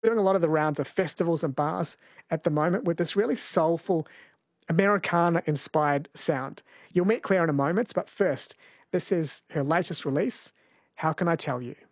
doing a lot of the rounds of festivals and bars at the moment with this really soulful Americana-inspired sound. You'll meet Claire in a moment, but first, this is her latest release, How Can I Tell You?